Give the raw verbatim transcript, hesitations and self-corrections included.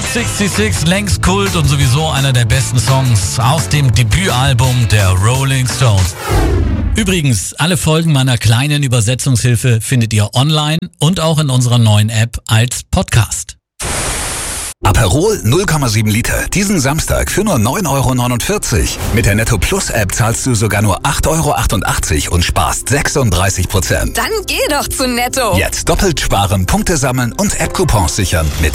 sechsundsechzig, längst Kult und sowieso einer der besten Songs aus dem Debütalbum der Rolling Stones. Übrigens, alle Folgen meiner kleinen Übersetzungshilfe findet ihr online und auch in unserer neuen App als Podcast. Aperol null Komma sieben Liter, diesen Samstag für nur neun Euro neunundvierzig. Mit der Netto Plus App zahlst du sogar nur acht Euro achtundachtzig und sparst sechsunddreißig Prozent. Dann geh doch zu Netto. Jetzt doppelt sparen, Punkte sammeln und App-Coupons sichern mit